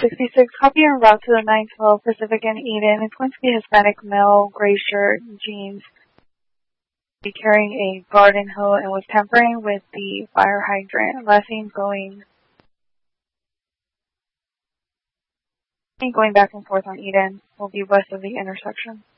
66, copy en route to the 912 Pacific in Eden. It's going to be a Hispanic male, gray shirt, jeans, be carrying a garden hoe and was tampering with the fire hydrant. Last seen going back and forth on Eden will be west of the intersection.